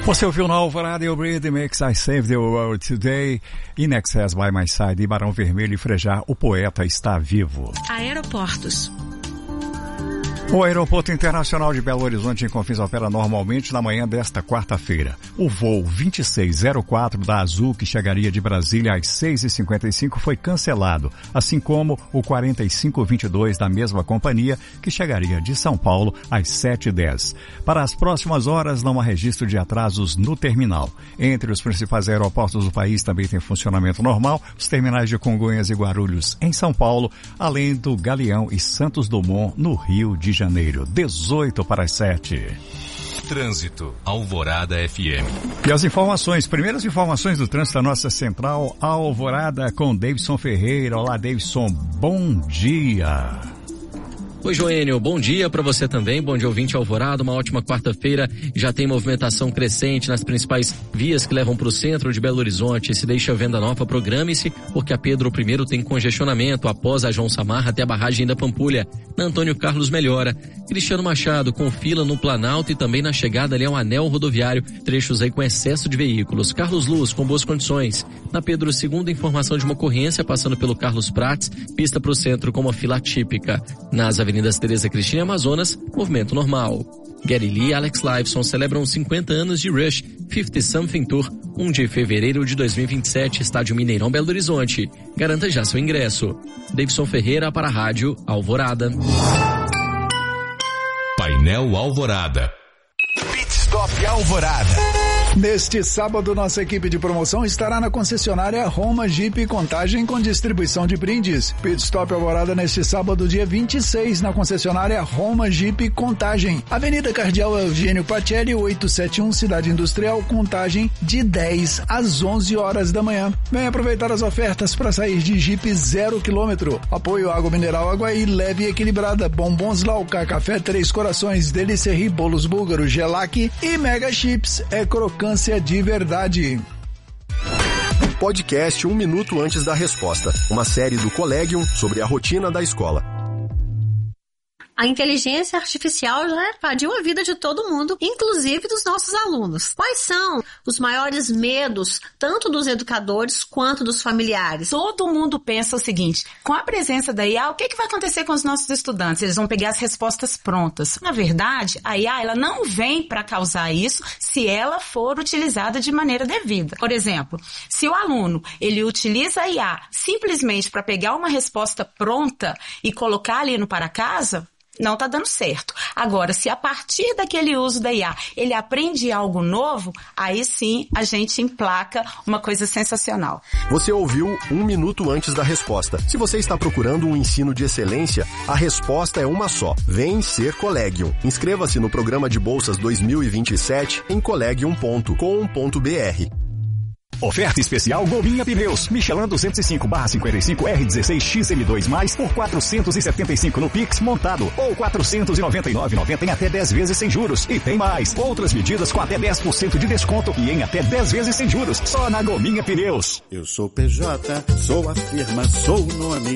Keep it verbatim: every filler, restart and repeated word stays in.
Você ouviu na Alvorada e o Breed Makes I Save the World Today, In Excess by My Side e Barão Vermelho e Frejá, o poeta está vivo. Aeroportos. O Aeroporto Internacional de Belo Horizonte em Confins opera normalmente na manhã desta quarta-feira. O voo vinte e seis zero quatro da Azul, que chegaria de Brasília às seis e cinquenta e cinco, foi cancelado, assim como o quarenta e cinco vinte e dois da mesma companhia, que chegaria de São Paulo às sete e dez. Para as próximas horas, não há registro de atrasos no terminal. Entre os principais aeroportos do país também tem funcionamento normal, os terminais de Congonhas e Guarulhos em São Paulo, além do Galeão e Santos Dumont no Rio de Janeiro, dezoito para as sete. Trânsito, Alvorada F M. E as informações, primeiras informações do trânsito da nossa central Alvorada com Davidson Ferreira. Olá, Davidson, bom dia. Oi, Joênio, bom dia para você também, bom dia ouvinte Alvorada, uma ótima quarta-feira, já tem movimentação crescente nas principais vias que levam para o centro de Belo Horizonte. Se deixa Venda Nova, programe-se, porque a Pedro I tem congestionamento após a João Samarra até a barragem da Pampulha. Na Antônio Carlos melhora. Cristiano Machado com fila no Planalto e também na chegada ali ao anel rodoviário, trechos aí com excesso de veículos. Carlos Luz com boas condições. Na Pedro segundo, informação de uma ocorrência passando pelo Carlos Prates, pista para o centro com uma fila típica. Nas avenidas Tereza Cristina e Amazonas, movimento normal. Gary Lee e Alex Lifeson celebram cinquenta anos de Rush, cinquenta Something Tour, um de fevereiro de dois mil e vinte e sete, Estádio Mineirão, Belo Horizonte. Garanta já seu ingresso. Davidson Ferreira para a Rádio Alvorada. Painel Alvorada. Pit Stop Alvorada. Neste sábado, nossa equipe de promoção estará na concessionária Roma Jeep Contagem com distribuição de brindes. Pit Stop Alvorada neste sábado, dia vinte e seis, na concessionária Roma Jeep Contagem. Avenida Cardeal Eugênio Pacelli, oitocentos e setenta e um, Cidade Industrial, Contagem, de dez às onze horas da manhã. Venha aproveitar as ofertas para sair de Jeep zero quilômetro. Apoio Água Mineral Aguaí, leve e equilibrada. Bombons Lauca, Café Três Corações, Delicerri, Bolos Búlgaro, Gelac e Mega Chips. É crocância de verdade. Podcast Um Minuto Antes da Resposta, uma série do Collegium sobre a rotina da escola. A inteligência artificial já invadiu a vida de todo mundo, inclusive dos nossos alunos. Quais são os maiores medos, tanto dos educadores quanto dos familiares? Todo mundo pensa o seguinte: com a presença da I A, o que, que vai acontecer com os nossos estudantes? Eles vão pegar as respostas prontas. Na verdade, a I A ela não vem para causar isso se ela for utilizada de maneira devida. Por exemplo, se o aluno ele utiliza a I A simplesmente para pegar uma resposta pronta e colocar ali no para casa, não está dando certo. Agora, se a partir daquele uso da I A ele aprende algo novo, aí sim a gente emplaca uma coisa sensacional. Você ouviu Um Minuto Antes da Resposta. Se você está procurando um ensino de excelência, a resposta é uma só. Vem ser Collegium. Inscreva-se no programa de bolsas dois mil e vinte e sete em collegium ponto com ponto b r. Oferta especial Gominha Pneus. Michelin duzentos e cinco barra cinquenta e cinco R dezesseis X M dois mais por quatrocentos e setenta e cinco no Pix montado ou quatrocentos e noventa e nove reais e noventa centavos em até dez vezes sem juros. E tem mais. Outras medidas com até dez por cento de desconto e em até dez vezes sem juros. Só na Gominha Pneus. Eu sou P J, sou a firma, sou o nome.